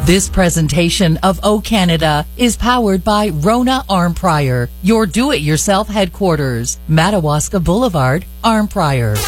This presentation of O Canada is powered by Rona Arm Prior, your do-it-yourself headquarters, Madawaska Boulevard, Arm Prior.